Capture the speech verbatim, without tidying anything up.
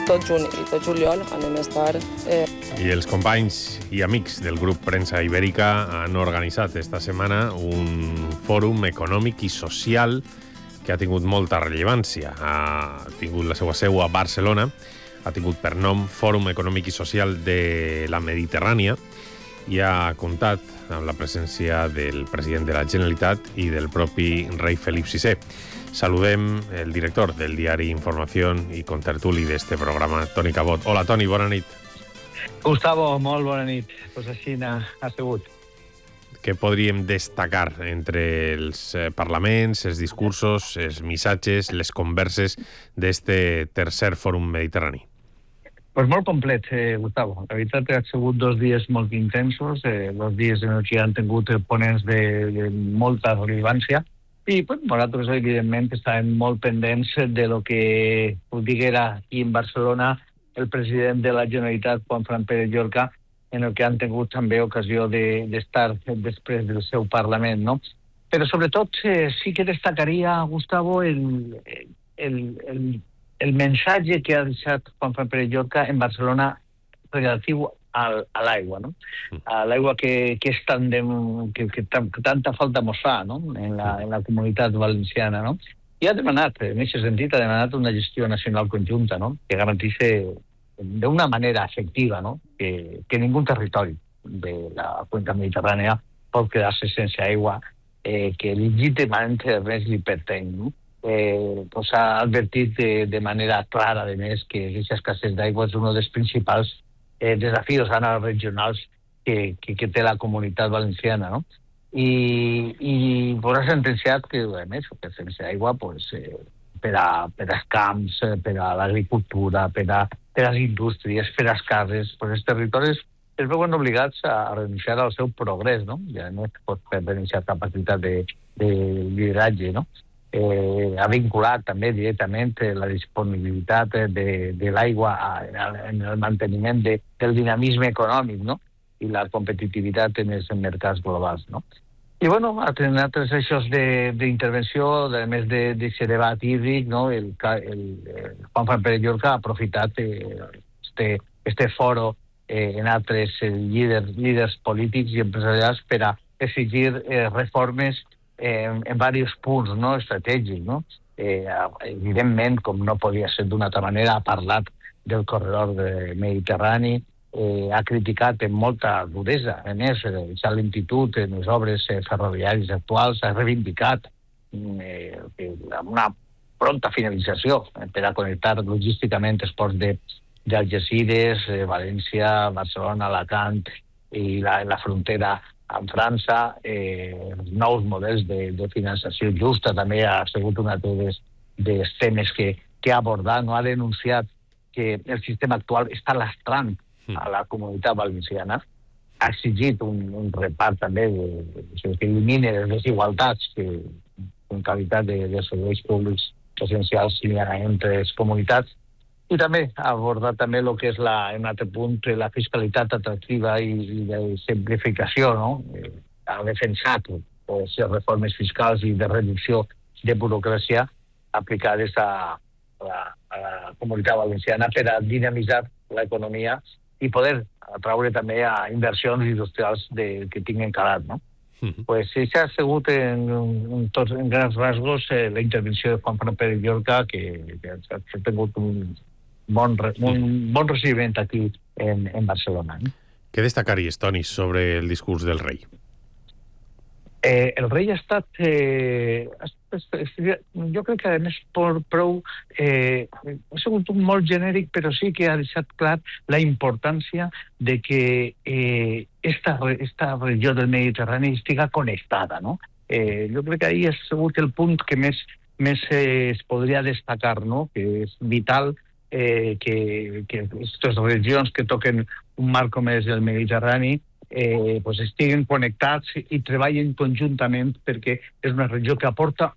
tot juny i tot juliol anem a estar... Eh... I els companys i amics del grup Premsa Ibèrica han organitzat esta setmana un fòrum econòmic i social que ha tingut molta rellevància. Ha tingut la seva seu a Barcelona, ha tingut per nom Fòrum Econòmic i Social de la Mediterrània i ha comptat amb la presència del president de la Generalitat i del propi rei Felip sisè. Saludem el director del diari Informació i contertuli d'este programa, Toni Cabot. Hola, Toni, bona nit. Gustavo, molt bona nit. Pues així ha sigut. Què podríem destacar entre els parlaments, els discursos, els missatges, les converses d'este tercer fòrum mediterrani? Pues molt complet, eh, Gustavo. La veritat que han sigut dos dies molt intensos, eh, dos dies en què han tingut ponents de, de molta rellevància i pues, nosaltres, evidentment, estàvem molt pendents de lo que ho diguera aquí en Barcelona el president de la Generalitat, Juan Fran Pérez Llorca, en el que han tingut també ocasió d'estar de, després del seu Parlament, no? Però sobretot eh, sí que destacaria, Gustavo, el, el, el, el missatge que ha deixat Juan Fran Pérez Llorca en Barcelona relatiu al, a l'aigua, no? A l'aigua que, que, és tan de, que, que, que tanta falta mos fa, no? En la, en la comunitat valenciana, no? I ha demanat, en aquest sentit, ha demanat una gestió nacional conjunta, no? Que garantisse d'una manera efectiva, ¿no? que, que ningún territori de la cuenca mediterrània pot quedar-se sense aigua, eh, que legítimament res li pertany. No? Eh, pues ha advertit de, de manera clara, a més, que aquesta escassez d'aigua és un dels principals eh, desafios ara regionals que, que, que té la comunitat valenciana. No? I, i pues, ha sentenciat que, a més, que sense aigua, pues, eh, per, a, per als camps, per a l'agricultura, per a per a les indústries, per als cases, pues els territoris es veuen obligats a renunciar al seu progrés, no? Ja no es pot renunciar a capacitat de, de lideratge, no? Eh, ha vinculat també directament la disponibilitat de, de l'aigua en el manteniment de, del dinamisme econòmic, no? I la competitivitat en els mercats globals, no? I, bueno, ha tenat els eixos d'intervenció, a més d'aquest debat hídric, no? el, el, el Juan Fran Pérez Llorca ha aprofitat eh, este, este foro eh, en altres eh, líders, líders polítics i empresarials per a exigir eh, reformes eh, en, en diversos punts, no? estratègics. No? Eh, evidentment, com no podia ser d'una altra manera, ha parlat del corredor de Mediterrani, Eh, ha criticat amb molta duresa, a més, la lentitud en les obres eh, ferroviàries actuals, ha reivindicat eh, una pronta finalització eh, per a connectar logísticament els ports d'Algeciras, eh, València, Barcelona, Alacant i la, la frontera amb França, eh, nous models de, de finançació justa, també ha sigut un dels, dels temes que, que ha abordat, no ha denunciat que el sistema actual està lastrant a la comunitat valenciana, ha exigit un, un repart també de, de, que elimini les desigualtats que en qualitat de, de serveis públics essencials hi ha entre les comunitats, i també ha abordat també el que és la, en un altre punt, la fiscalitat atractiva i, i de simplificació, no? Ha defensat les reformes fiscals i de reducció de burocràcia aplicades a, a, la, a la comunitat valenciana per a dinamitzar l'economia i poder atraure també a inversions industrials de, que tinguin calat, no? Uh-huh. Pues això ha sigut en, en, tots, en grans rasgos eh, la intervenció de Juan Fran Pérez Llorca, que, que ha tingut un bon, un bon recibiment aquí en, en Barcelona. Eh? Què destacaries, Toni, sobre el discurs del rei? Eh, el rei ha estat, eh, jo crec que a més por prou, eh, ha sigut molt genèric, però sí que ha deixat clar la importància de que eh, esta, esta regió del Mediterrani estiga connectada, no? Eh, jo crec que ahí ha sigut el punt que més, més eh, es podria destacar, no? Que és vital eh, que, que aquestes regions que toquen un mar com és el Mediterrani Eh, pues estiguen connectats i treballen conjuntament perquè és una regió que aporta